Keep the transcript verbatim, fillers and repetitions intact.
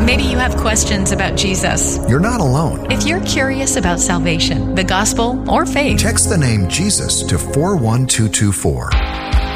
Maybe you have questions about Jesus. You're not alone. If you're curious about salvation, the gospel, or faith, text the name Jesus to four one two two four.